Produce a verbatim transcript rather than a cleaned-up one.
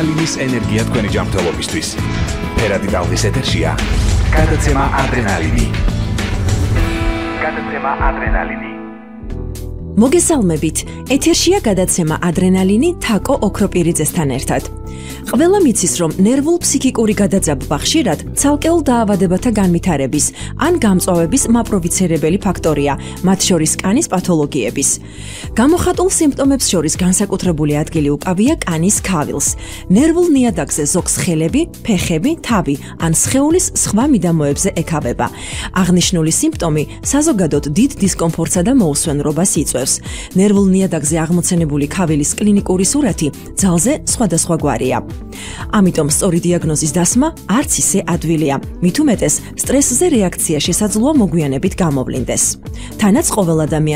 ადრენალინის ენერგია თქვენი ჯანმრთელობისთვის. ფერადი ტალღის ეთერშია გადაცემა ადრენალინი. გადაცემა ადრენალინი. მოგესალმებით. ეთერშია გადაცემა ადრენალინი თაკო ოქროპირიძესთან ერთად. ყველა მიცის, რომ ნერვულ-ფსიქიკური გადაძაბვა ხშირად ცალკეულ დაავადებათა განვითარების ან გამწვავების მაპროვოცირებელი ფაქტორია, მათ შორის კანის პათოლოგიების. გამოხატულ სიმპტომებს შორის განსაკუთრებული ადგილი უკავია კანის ქავილს. ნერვულ ნიადაგზე ზოგს ხელები, ფეხები, თავი ან სხეულის სხვა მიდამოებზე ეკავება. აღნიშნული სიმპტომი საზოგადოდ დიდ დისკომფორტსა და მოუსვენრობას იწვევს. ნერვულ ნიადაგზე აღმოცენებული ქავილის კლინიკური სურათი ძალზე სხვადასხვაგვარია. ამიტომ სწორი დიაგნოზის დასმა არც ისე ადვილია. მით უმეტეს, სტრესზე რეაქცია შესაძლოა მოგვიანებით გამოვლინდეს. თანაც ყოველ ადამიანს